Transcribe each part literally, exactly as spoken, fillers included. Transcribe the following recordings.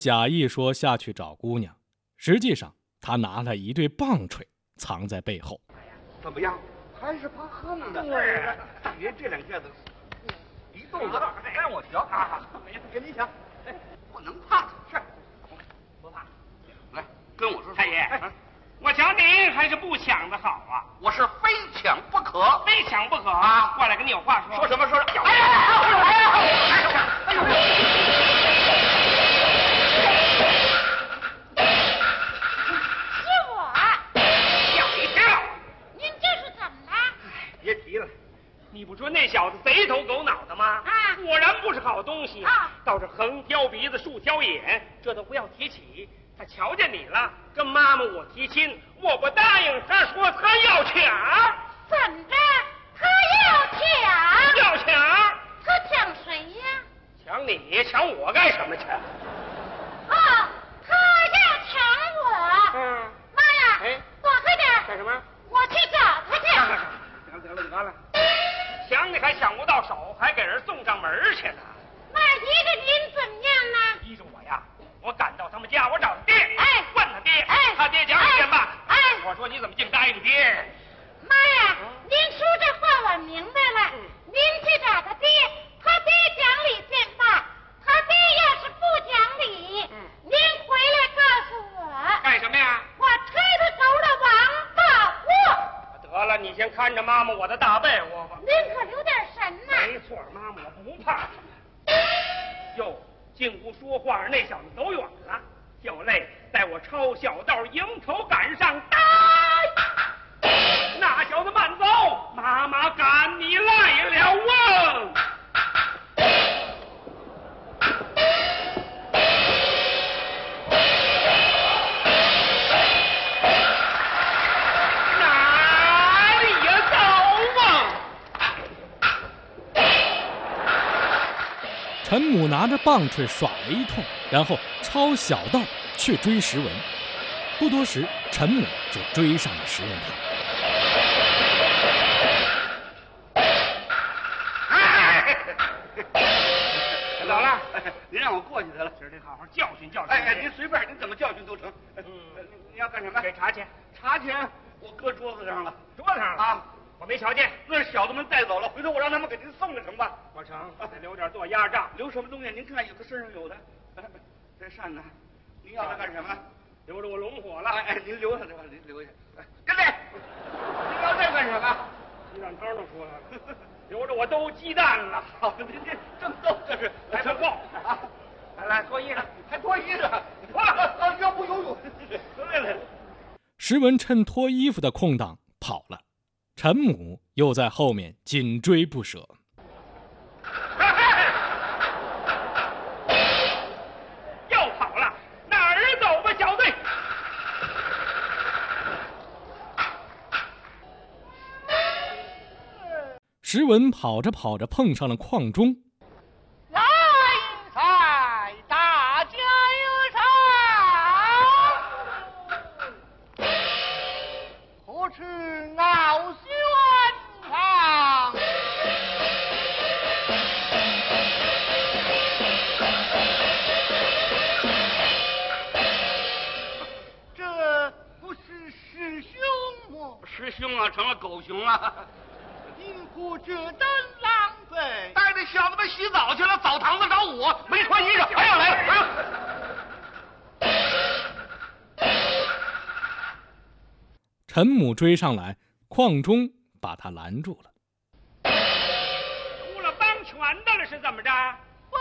假意说下去找姑娘，实际上他拿了一对棒槌藏在背后。 怎么样？还是怕横的。对了，爷这两下子一动子让我瞧啊！跟你抢，哎，不能怕。是，不怕。来，跟我说说。 太爷，啊、我瞧您还是不抢的好啊！ 我是非抢不可， 非抢不可啊！过来跟你有话说。 说什么？说什么？ 哎呀！哎呀！哎呦！ 是我。 吓一跳！ 您这是怎么了？ 别提了，你不说那小子贼头狗脑的吗？ 啊， 果然不是好东西啊！ 倒是横挑鼻子竖挑眼，这都不要提起。他瞧见你了，跟妈妈我提亲，我不答应，他说他要抢。 怎么着？他要抢？ 要抢？ 他抢谁呀？ 抢你？抢我干什么去？ 啊，他要抢我。 嗯。 妈呀！ 哎， 躲开点！ 干什么？ 我去找他去。 得了得了得了，抢你还抢不到手，还给人送上门去呢。 那依着您怎么样呢？ 依着我呀，我赶到他们家，我找他爹， 哎， 问他爹， 哎， 他爹讲几天吧， 哎， 我说你怎么净答应爹？ 妈呀，您说这话我明白了，您去找他爹，他爹讲理见罢，他爹要是不讲理，您回来告诉我。 干什么呀？ 我推他头的王八货。 得了，你先看着妈妈我的大被窝吧。 您可留点神呐。 没错，妈妈我不怕他。哟，进屋说话，那小子走远了。小泪带我抄小道，迎头赶上，呆！那小子慢走，妈妈赶你来了啊！哪里呀走啊？ 陈母拿着棒槌耍了一通，然后抄小道去追石文。不多时，陈母就追上了石文堂。 走了， 您让我过去得了， 今儿得好好教训教训。 哎哎，您随便，您怎么教训都成。嗯，你要干什么？ 给茶钱。 茶钱我搁桌子上了， 桌子上了啊，我没瞧见。 那小子们带走了，回头我让他们给您送了成吧？ 不成，得留点做压账。 留什么东西？您看，有的身上有的。这扇子，您要它干什么？ 留着我龙火了。 哎哎，您留下这吧，您留下。哎，跟这，您要这干什么？ 鸡蛋汤都出来了，留着我兜鸡蛋了。 好，您这正逗，这是来不够啊！来来，脱衣裳， 还脱衣裳，脱了，要不游泳。来来。 石文趁脱衣服的空档跑了，陈母又在后面紧追不舍。 又跑了，哪儿走吧，小子？ 石文跑着跑着碰上了邝忠。 来财，大家有赏，何处傲轩堂？这不是师兄吗？ 师兄啊，成了狗熊了。 因何这等狼狈？ 带着小子们洗澡去了，澡堂子找我，没穿衣裳，还要来，还要。 陈母追上来，邝忠把他拦住了。 出了帮拳的了是怎么着？ 非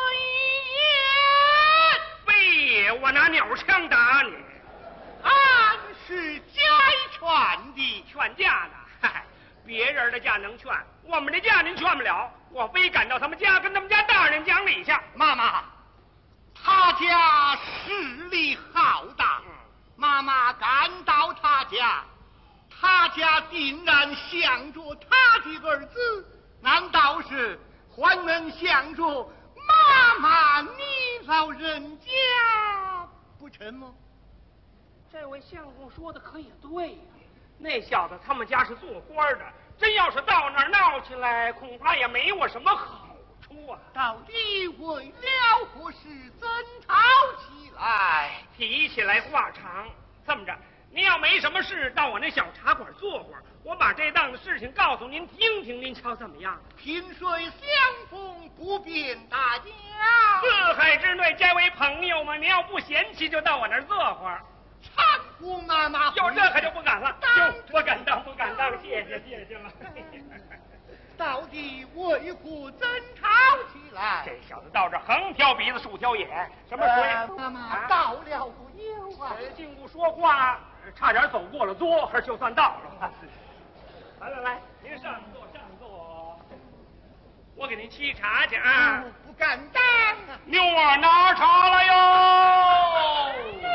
也， 非也，我拿鸟枪打你。 俺是家劝的， 劝架呢？嗨，别人的架能劝，我们的架您劝不了。我非赶到他们家，跟他们家大人讲理去。 妈妈，他家势力浩大，嗯、妈妈赶到他家，他家竟然想着他的儿子，难道是还能想着妈妈你老人家不成吗？ 这位相公说的可也对呀、啊，那小子他们家是做官的，真要是到那儿闹起来，恐怕也没我什么好处。 出啊？ 到底为了何事争吵起来？ 提起来话长，这么着，您要没什么事，到我那小茶馆坐会儿，我把这档子事情告诉您听听，您瞧怎么样？ 萍水相逢不便大家， 四海之内皆为朋友嘛，您要不嫌弃，就到我那儿坐会儿。 搀扶妈妈。 哟，这可就不敢了，哟，不敢当，不敢当，谢谢谢谢了。 到底为何争吵起来？ 这小子到这横挑鼻子竖挑眼，什么水？ 呃、妈妈到了不有啊？ 进屋说话，差点走过了桌，就算到了。来来来，您上座上座，我给您沏茶去啊。 哦、不敢当啊！ 妞儿拿茶了哟。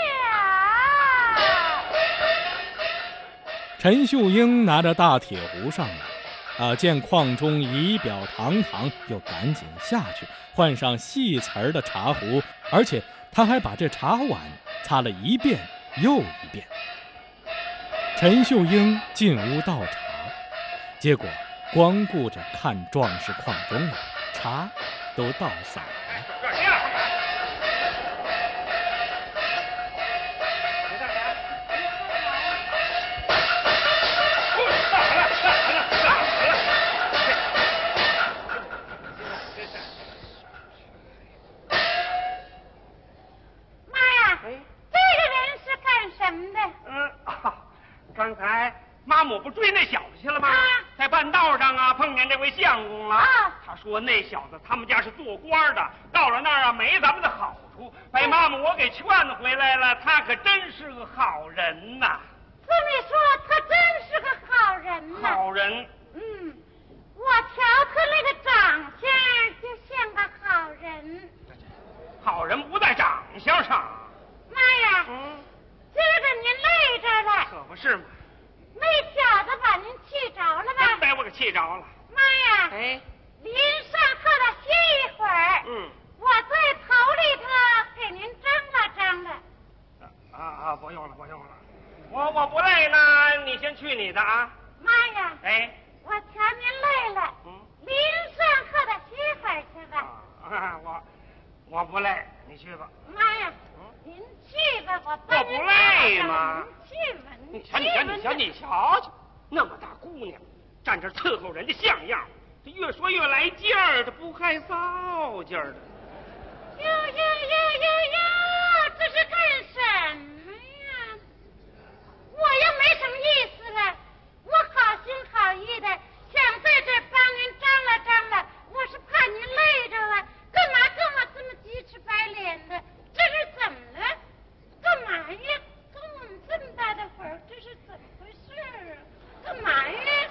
陈秀英拿着大铁壶上来，啊，见邝中仪表堂堂，又赶紧下去换上细瓷儿的茶壶，而且他还把这茶碗擦了一遍又一遍。陈秀英进屋倒茶，结果光顾着看壮士邝中了，茶都倒洒了。 刚才妈母不追那小子去了吗？啊、在半道上啊，碰见这位相公了。啊、他说那小子他们家是做官的，到了那儿啊没咱们的好处，被妈母我给劝回来了。他可真是个好人呐！ 这么说，他真是个好人呐。 好人。 嗯，我瞧他那个长相就像个好人。 好人不在长相上。 妈呀！嗯。今儿个您累着了， 可不是吗？ 那小子把您气着了吧？ 真把我给气着了。 妈呀！ 哎， 您上课了歇一会儿。 嗯， 我在头里头给您张了张了。 啊啊，不用了，不用了。我我不累呢，你先去你的啊。 妈呀！ 哎， 我瞧您累了，嗯，您上课了歇会儿去吧。 啊，我我不累，你去吧。 妈呀！您去吧，我我不累吗？ 您去吧， 你瞧，你瞧，你瞧，你瞧瞧，那么大姑娘，站这伺候人家像样，这越说越来劲儿，这不害臊劲儿的。 哟哟哟哟哟，这是干什么呀？我又没什么意思了，我好心好意的想在这帮您张了张了，我是怕您累着了，干嘛跟我这么鸡翅白脸的？这是怎么了？干嘛呀？跟我们这么大的会儿，这是怎么回事啊？干嘛呀？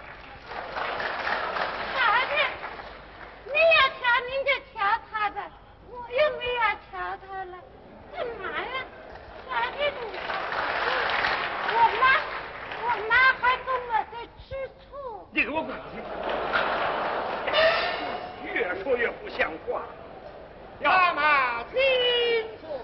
瞧瞧，您要瞧您就瞧他吧，我又没要瞧他了。干嘛呀？瞧瞧你，我妈，我妈还跟我在吃醋。 你给我滚去！越说越不像话。 妈妈听说，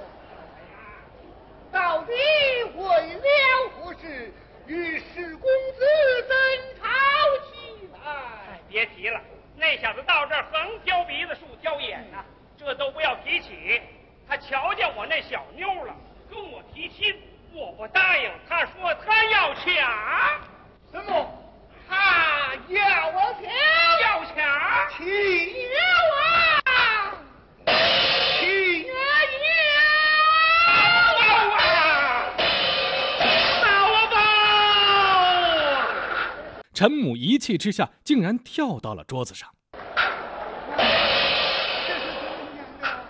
到底为了何事与史公子争吵起来？ 哎，别提了，那小子到这儿横挑鼻子竖挑眼呐、啊，这都不要提起。他瞧见我那小妞了，跟我提亲，我不答应。他说他要抢。 什么？他要我抢？ 要抢？ 起了啊！起了要啊！闹吧！ 陈母一气之下，竟然跳到了桌子上。 这是怎么样的？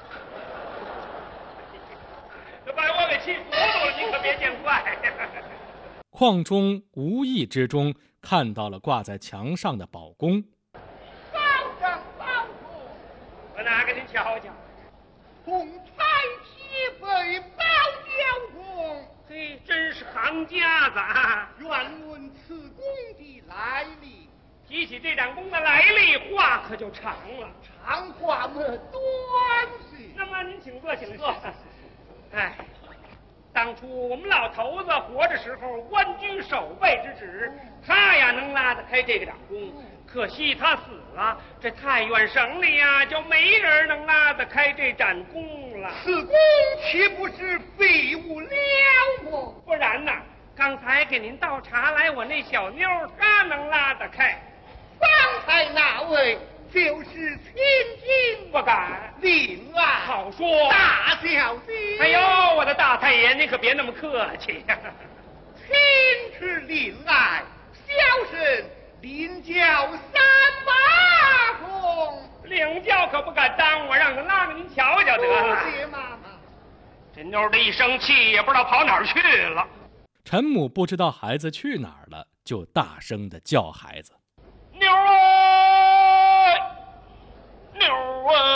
这把我给气糊涂了，你可别见怪。 邝中无意之中看到了挂在墙上的宝弓， 高长高头， 我拿给您瞧瞧。 红彩旗被包雕工， 嘿，真是行家子啊！ 愿问此弓的来历。 提起这盏弓的来历，话可就长了。 长话么短些。 那么您请坐，请坐。哎。当初我们老头子活着时候，官居守备之职，他呀能拉得开这个掌弓， 可惜他死了，这太原省里呀、啊，就没人能拉得开这盏弓了。 此弓岂不是废物了么？ 不然呐，刚才给您倒茶来，我那小妞她能拉得开。 方才那位就是千金， 不敢。 另外好说， 大小姐。 哎呦，我的大太爷，您可别那么客气呀、啊。 亲是令爱，小生领教三把功。 领教可不敢当，我让他拉给您瞧瞧得了。 谢妈妈。 这妞儿的一生气，也不知道跑哪儿去了。 陈母不知道孩子去哪儿了，就大声的叫孩子：“ 妞儿啊，妞儿啊，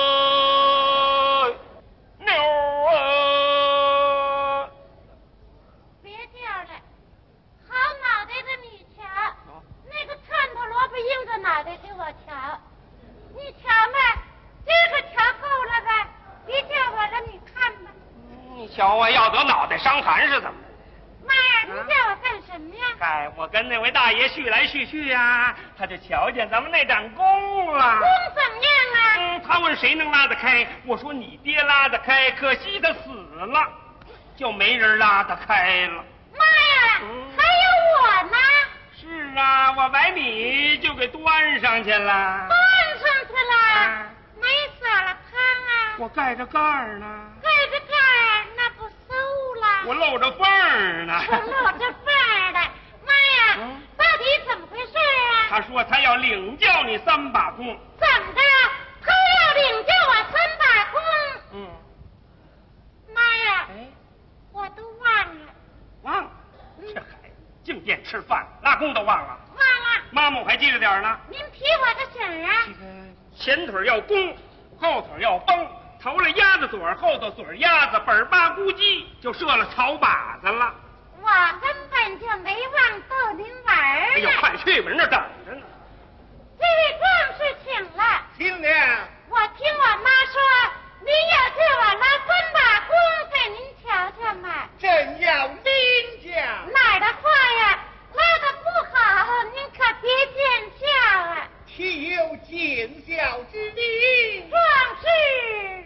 妞儿啊！” 别叫了，好脑袋的你瞧，那个串头萝卜缨子脑袋给我瞧，你瞧吧，这个瞧够了吧？别叫我了，你看吧。 你瞧我要得脑袋伤寒是怎么？ 妈呀，你叫我干什么呀？ 嗨，我跟那位大爷叙来叙去呀，他就瞧见咱们那盏弓了。 弓怎么样啊？ 嗯，他问谁能拉得开，我说你爹拉得开，可惜他死了，就没人拉得开了。 妈呀， 嗯、 还有我呢。 是啊，我把你就给端上去了。 端上去了？ 啊、 没撒了汤啊？ 我盖着盖儿呢。 盖着盖儿，那不馊了？ 我露着缝儿呢。 我露着缝儿的。妈呀， 嗯、 到底怎么回事啊？ 他说他要领教你三把弓。 怎么着？他要领教我三把弓？ 嗯。 妈呀！ 哎， 我都忘了。 忘了？这孩子净惦吃饭，拉弓都忘了。 忘了。 妈妈我还记着点呢。 您提我个醒儿啊！ 前腿要弓，后腿要绷，头了鸭子嘴儿，后头嘴儿鸭子，本儿八咕叽就射了草靶子了。 我根本就没忘逗您玩儿。 哎呦，快去吧，人这等着呢。 这位壮士请了。 新娘。